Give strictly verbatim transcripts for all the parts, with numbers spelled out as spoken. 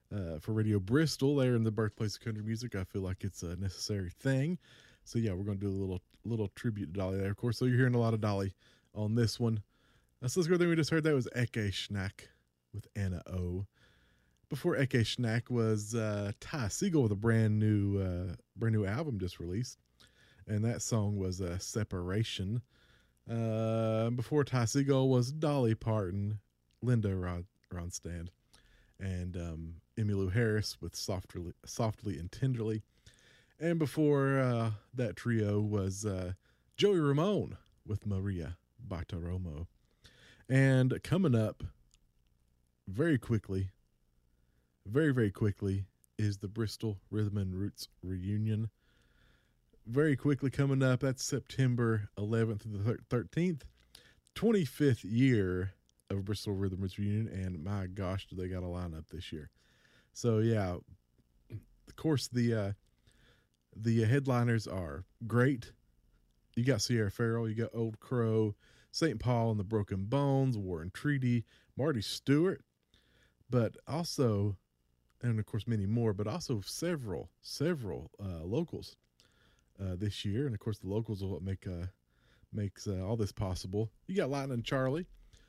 uh, for Radio Bristol there in the birthplace of country music. I feel like it's a necessary thing. So yeah, we're going to do a little little tribute to Dolly there, of course. So you're hearing a lot of Dolly on this one. Uh, so let's go. Then we just heard that was Eke Schnack with Anna O. Before Eke Schnack was uh, Ty Segall with a brand new uh, brand new album just released, and that song was uh, Separation. Uh, before Ty Segall was Dolly Parton, Linda Rod- Ronstadt, and um, Emmylou Harris with Softly, Softly and Tenderly. And before uh, that trio was uh, Joey Ramone with Maria Bartiromo. And coming up very quickly, very, very quickly, is the Bristol Rhythm and Roots reunion. Very quickly coming up, that's September eleventh through the thirteenth, twenty-fifth year of Bristol Rhythm Roots reunion, and my gosh, do they got a lineup this year. So yeah, of course, the uh, the headliners are great. You got Sierra Farrell, you got Old Crow, Saint Paul and the Broken Bones, War and Treaty, Marty Stewart, but also, and of course many more, but also several, several uh, locals uh, this year. And of course the locals are what make uh, makes uh, all this possible. You got Lightning Charlie,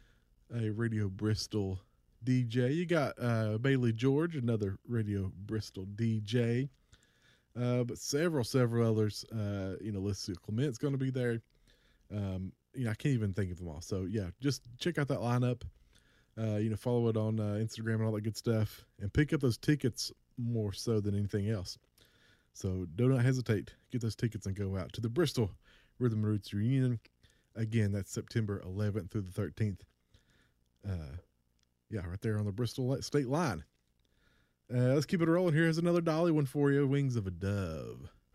a Radio Bristol D J. You got uh, Bailey George, another Radio Bristol D J. Uh, but several, several others. Uh, you know, Lisa Clement's going to be there. Um, you know, I can't even think of them all. So yeah, just check out that lineup. Uh, you know, follow it on uh, Instagram and all that good stuff, and pick up those tickets more so than anything else. So do not hesitate. Get those tickets and go out to the Bristol Rhythm and Roots reunion. Again, that's September eleventh through the thirteenth. Uh, yeah, right there on the Bristol state line. Uh, let's keep it rolling. Here's another Dolly one for you. Wings of a Dove.